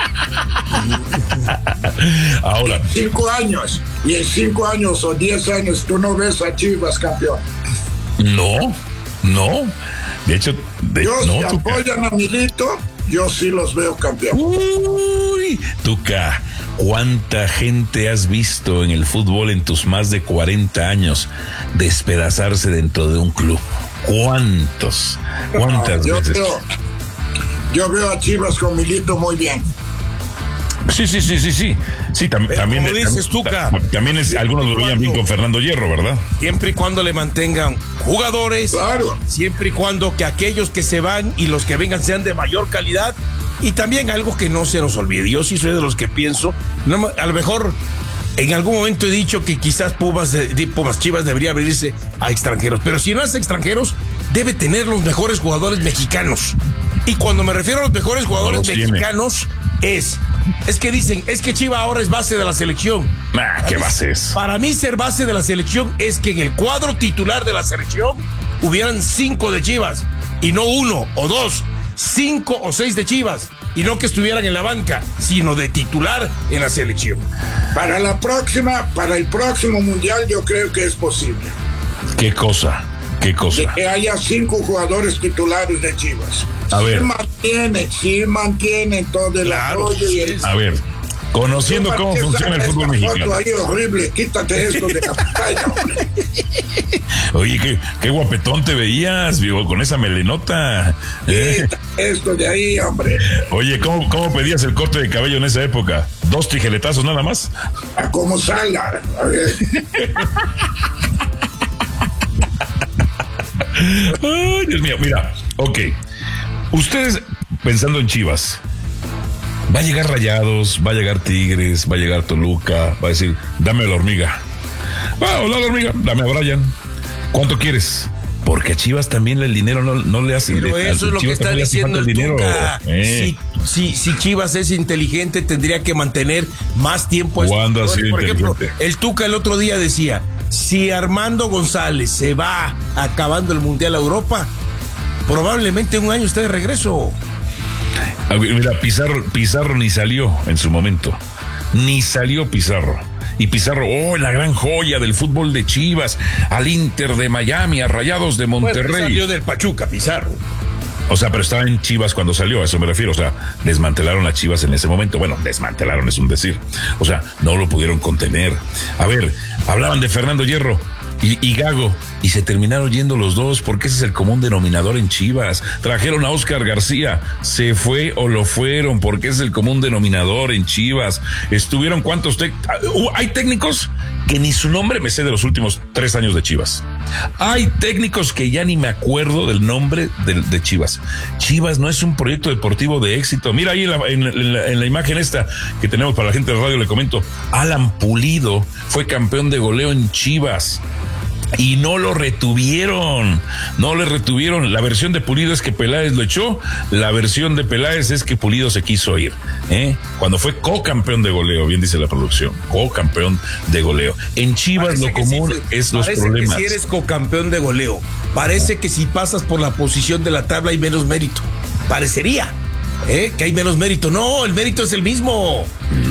Ahora.
5 años, y en 5 años o 10 años, tú no ves a Chivas campeón.
No. De hecho,
si apoyan a Milito, yo sí los veo campeón.
Uy, Tuca, ¿cuánta gente has visto en el fútbol en tus más de 40 años despedazarse dentro de un club? ¿Cuántas veces?
Yo veo a Chivas con Milito muy bien.
Sí. Sí, también.
Como dices, Tuca.
También algunos lo veían bien con Fernando Hierro, ¿verdad?
Siempre y cuando le mantengan jugadores.
Claro.
Siempre y cuando que aquellos que se van y los que vengan sean de mayor calidad. Y también algo que no se nos olvide. Yo sí soy de los que pienso. A lo mejor en algún momento he dicho que quizás Pumas Chivas debería abrirse a extranjeros. Pero si no es extranjeros, debe tener los mejores jugadores mexicanos. Y cuando me refiero a los mejores jugadores mexicanos, es que dicen, es que Chivas ahora es base de la selección.
¿Qué base es?
Para mí ser base de la selección es que en el cuadro titular de la selección hubieran 5 de Chivas, y no 1 o 2, 5 o 6 de Chivas, y no que estuvieran en la banca, sino de titular en la selección.
Para el próximo mundial yo creo que es posible.
¿Qué cosa? De
que haya 5 jugadores titulares de Chivas. Sí mantiene todo el apoyo y el...
A ver, conociendo cómo funciona el fútbol mexicano.
Ahí horrible, quítate esto de la pantalla, hombre.
Oye, qué guapetón te veías, vivo, con esa melenota.
Esto de ahí, hombre.
Oye, ¿cómo pedías el corte de cabello en esa época? 2 tijeretazos nada más.
Como salga. A ver.
Ay, Dios mío, mira, ok. Ustedes pensando en Chivas, va a llegar Rayados, va a llegar Tigres, va a llegar Toluca, va a decir, dame a la hormiga. Hola, la hormiga, dame a Brian. ¿Cuánto quieres? Porque a Chivas también el dinero no le hace.
Pero eso es lo que está diciendo el dinero. Si Chivas es inteligente, tendría que mantener más tiempo.
¿Cuándo ha sido
por ejemplo,
inteligente?
el Tuca el otro día decía, si Armando González se va acabando el Mundial a Europa, probablemente en un año esté de regreso.
Mira, Pizarro ni salió en su momento. Ni salió Pizarro. Y Pizarro, la gran joya del fútbol de Chivas, al Inter de Miami, a Rayados de Monterrey.
Bueno, salió del Pachuca, Pizarro.
O sea, pero estaba en Chivas cuando salió, a eso me refiero. O sea, desmantelaron a Chivas en ese momento. Bueno, desmantelaron es un decir. O sea, no lo pudieron contener. A ver, hablaban de Fernando Hierro y Gago, y se terminaron yendo los dos, porque ese es el común denominador en Chivas. Trajeron a Oscar García, se fue o lo fueron, porque ese es el común denominador en Chivas. Estuvieron cuántos hay técnicos que ni su nombre me sé de los últimos 3 años de Chivas. Hay técnicos que ya ni me acuerdo del nombre de Chivas. Chivas no es un proyecto deportivo de éxito. Mira ahí en la imagen esta que tenemos para la gente de radio, le comento, Alan Pulido fue campeón de goleo en Chivas. Y no lo retuvieron, no le retuvieron. La versión de Pulido es que Peláez lo echó, la versión de Peláez es que Pulido se quiso ir, cuando fue co-campeón de goleo, bien dice la producción, co-campeón de goleo. En Chivas parece lo común es los problemas.
Que si eres co-campeón de goleo, parece que si pasas por la posición de la tabla hay menos mérito. Parecería, que hay menos mérito. No, el mérito es el mismo.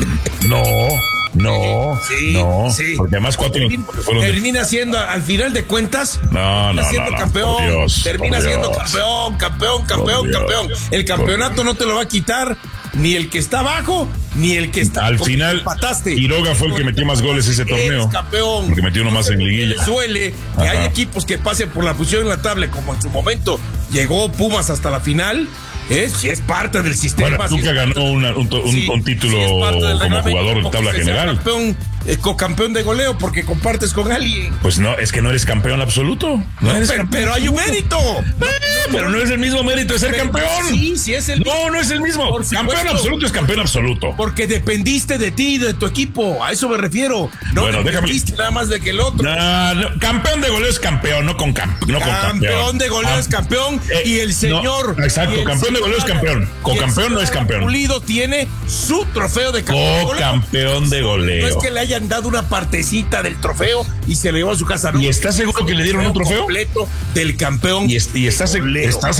No, porque además 4
termina siendo, al final de cuentas, campeón,
Dios,
termina siendo campeón. El campeonato no te lo va a quitar ni el que está abajo, ni el que está...
Al final,
empataste.
Quiroga fue el que metió más goles ese torneo.
Campeón.
Porque metió uno más en liguilla.
Suele que hay equipos que pasen por la posición en la tabla, como en su momento llegó Pumas hasta la final. Es parte del sistema.
Bueno, Tuca ganó un título como jugador de tabla general.
Co-campeón de goleo porque compartes con alguien.
Pues no, es que no eres campeón absoluto.
Pero hay un mérito.
Pero no es el mismo mérito de ser campeón.
Sí es el mismo.
No es el mismo. Campeón absoluto es campeón absoluto.
Porque dependiste de ti y de tu equipo. A eso me refiero. No dependiste nada más de que el otro.
No, campeón de goleo es campeón, no con campeón.
Campeón de goleo es campeón y el señor.
No, exacto, campeón de goleo es campeón. Co-campeón no es campeón.
Pulido tiene su trofeo de campeón.
Co-campeón de goleo.
No es que le hayan dado una partecita del trofeo y se le llevó a su casa.
¿Y estás seguro que le dieron un trofeo?
Completo del campeón.
¿Y estás seguro?